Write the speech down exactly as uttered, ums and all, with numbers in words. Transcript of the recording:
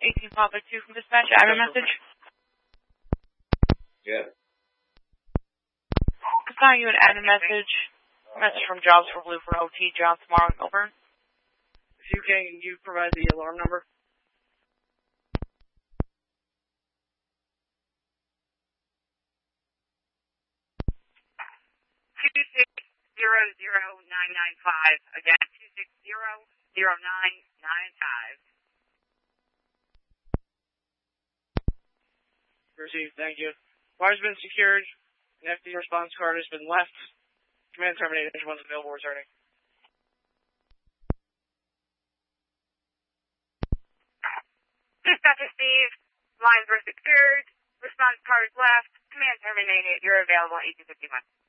eighteen Papa two from dispatch. I have a message. Yeah. I saw you an admin message. Message from Jobs for Blue for O T. Job tomorrow. Over. If you can, you provide the alarm number. Two six zero zero nine nine five. Again, two six zero zero nine nine five. Received. Thank you. Wire's been secured. An F D response card has been left. Command terminated. Once available, returning. Dispatcher Steve, lines were secured. Response card left. Command terminated. You're available at eighteen fifty-one.